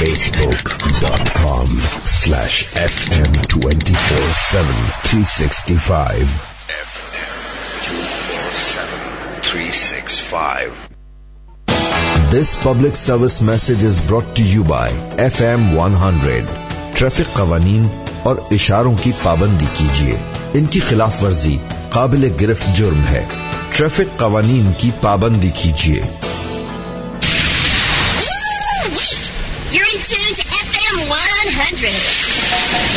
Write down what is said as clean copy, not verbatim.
Facebook.com/FM247 365. This public service message is brought to you by FM 100. Traffic कवानीन और इशारों की पाबंदी कीजिए, इनकी खिलाफ वर्जी काबिल गिरफ्त जुर्म है। ट्रैफिक कवानीन की पाबंदी कीजिए। You're in tune to FM 100.